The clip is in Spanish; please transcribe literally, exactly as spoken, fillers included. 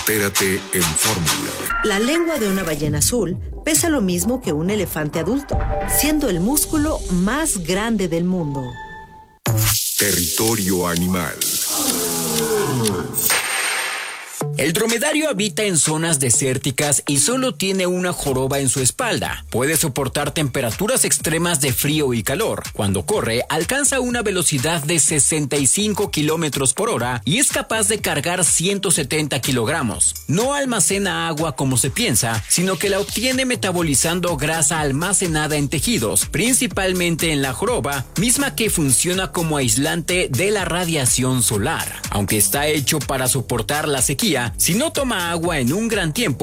Entérate en Fórmula. La lengua de una ballena azul pesa lo mismo que un elefante adulto, siendo el músculo más grande del mundo. Territorio animal. El dromedario habita en zonas desérticas y solo tiene una joroba en su espalda. Puede soportar temperaturas extremas de frío y calor. Cuando corre, alcanza una velocidad de sesenta y cinco kilómetros por hora y es capaz de cargar ciento setenta kilogramos. No almacena agua como se piensa, sino que la obtiene metabolizando grasa almacenada en tejidos, principalmente en la joroba, misma que funciona como aislante de la radiación solar. Aunque está hecho para soportar la sequía, si no toma agua en un gran tiempo,